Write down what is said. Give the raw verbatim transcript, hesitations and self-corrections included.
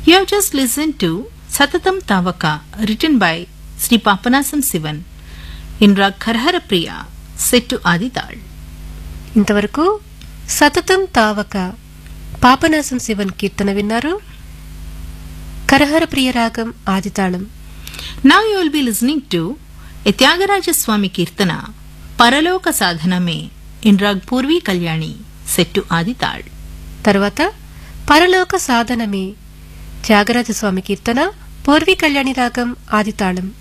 You have just listened to Satatam Tavaka, written by Sri Papanasam Sivan, in Rag Karhara Priya, set to Adithal. ఇంతవరకు సతతం తావక పాపనాశం శివన్ కీర్తన విన్నారు. కరహర ప్రియరాగం ఆదితాళం. Now you will be listening to a Tyagaraja Swami Kirtana, Paraloka Sadhaname, in Rag Purvi Kalyani, set to Adithal. తర్వాత పరలోక సాధనమే త్యాగరాజస్వామి కీర్తన పూర్వీ కళ్యాణి రాగం ఆదితాళం.